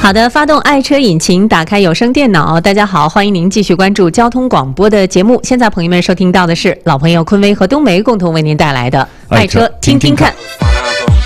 好的，发动爱车引擎，打开有声电脑。大家好，欢迎您继续关注交通广播的节目。现在朋友们收听到的是老朋友昆威和冬梅共同为您带来的《爱车听听看》。